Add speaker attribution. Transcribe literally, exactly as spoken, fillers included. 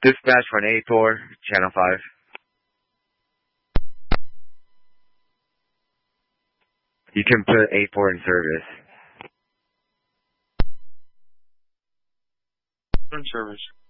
Speaker 1: Dispatch one eight four, channel five. You can put eight four in service.
Speaker 2: In service.